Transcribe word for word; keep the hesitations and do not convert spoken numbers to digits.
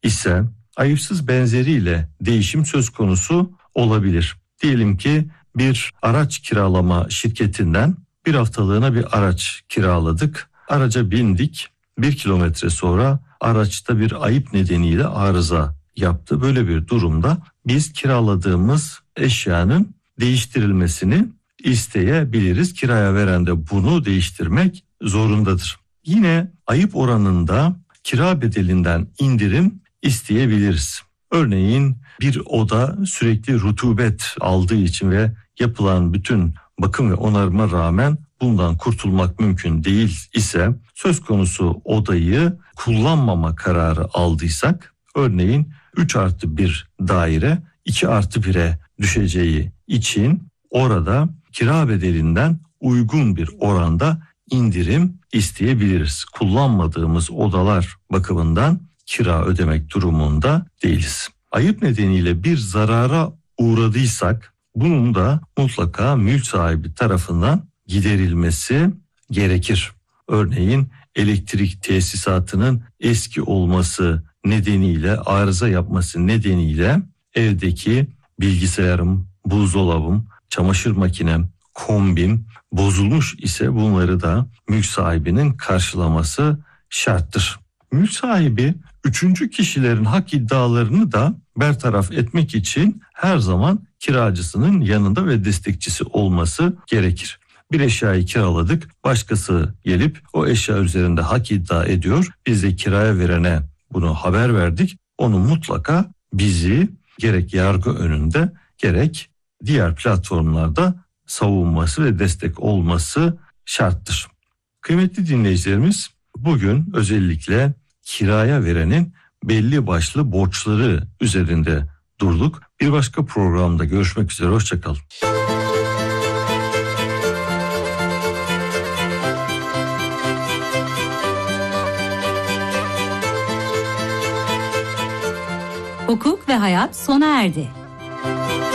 ise ayıpsız benzeriyle değişim söz konusu olabilir. Diyelim ki bir araç kiralama şirketinden bir haftalığına bir araç kiraladık. Araca bindik. Bir kilometre sonra araçta bir ayıp nedeniyle arıza yaptı. Böyle bir durumda biz kiraladığımız eşyanın değiştirilmesini isteyebiliriz. Kiraya veren de bunu değiştirmek zorundadır. Yine ayıp oranında kira bedelinden indirim isteyebiliriz. Örneğin bir oda sürekli rutubet aldığı için ve yapılan bütün bakım ve onarıma rağmen bundan kurtulmak mümkün değil ise, söz konusu odayı kullanmama kararı aldıysak, örneğin üç artı bir daire iki artı bire düşeceği için orada kira bedelinden uygun bir oranda indirim isteyebiliriz. Kullanmadığımız odalar bakımından kira ödemek durumunda değiliz. Ayıp nedeniyle bir zarara uğradıysak bunun da mutlaka mülk sahibi tarafından giderilmesi gerekir. Örneğin elektrik tesisatının eski olması nedeniyle, arıza yapması nedeniyle evdeki bilgisayarım, buzdolabım, çamaşır makinem, kombim bozulmuş ise bunları da mülk sahibinin karşılaması şarttır. Mülk sahibi üçüncü kişilerin hak iddialarını da bertaraf etmek için her zaman kiracısının yanında ve destekçisi olması gerekir. Bir eşyayı kiraladık, başkası gelip o eşya üzerinde hak iddia ediyor. Biz de kiraya verene bunu haber verdik. Onun mutlaka bizi gerek yargı önünde gerek diğer platformlarda savunması ve destek olması şarttır. Kıymetli dinleyicilerimiz, bugün özellikle kiraya verenin belli başlı borçları üzerinde durduk. Bir başka programda görüşmek üzere, hoşçakalın. Hukuk ve hayat sona erdi.